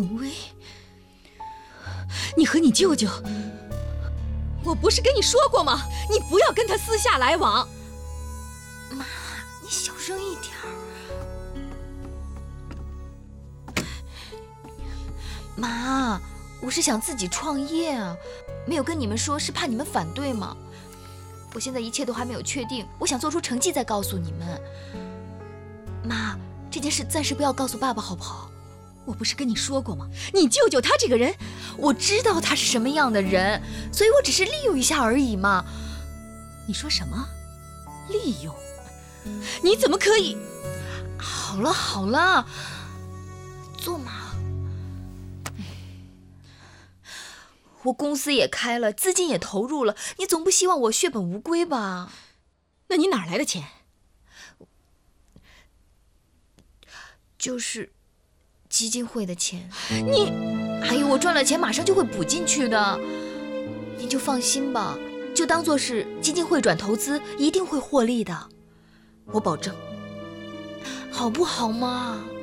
程威，你和你舅舅，我不是跟你说过吗？你不要跟他私下来往。 妈，你小声一点儿。妈，我是想自己创业啊，没有跟你们说是怕你们反对吗？我现在一切都还没有确定，我想做出成绩再告诉你们。妈，这件事暂时不要告诉爸爸好不好？ 我不是跟你说过吗？你舅舅他这个人， 我知道他是什么样的人，所以我只是利用一下而已嘛。 你说什么？利用？你怎么可以？ 好了好了，坐嘛。我公司也开了，资金也投入了，你总不希望我血本无归吧？ 那你哪来的钱？ 就是基金会的钱。 你， 哎呦，我赚了钱马上就会补进去的，你就放心吧，就当做是基金会转投资，一定会获利的，我保证，好不好嘛？